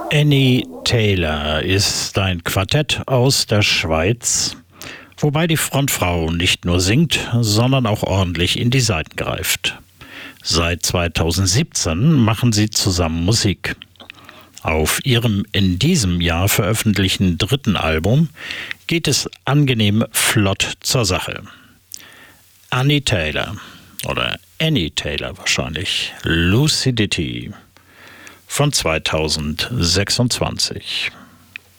Annie Taylor ist ein Quartett aus der Schweiz, wobei die Frontfrau nicht nur singt, sondern auch ordentlich in die Saiten greift. Seit 2017 machen sie zusammen Musik. Auf ihrem in diesem Jahr veröffentlichten dritten Album geht es angenehm flott zur Sache. Annie Taylor oder Annie Taylor wahrscheinlich, Lucidity von 2026.